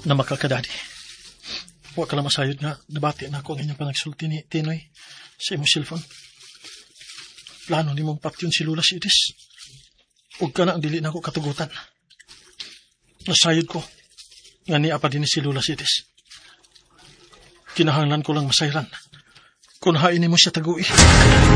na makakadadi. Huwag ka lang masayod nga, nabati na ako ang inyong panagsulti ni Tinoy sa imong cellphone. Plano ni mong patyon si Lula Sidis. Huwag ka na ang dili na ako katugutan. Nasayod ko, nga niya pa din si Lula Sidis. Kinahanglan ko lang masayran kung hainin mo siya tagui.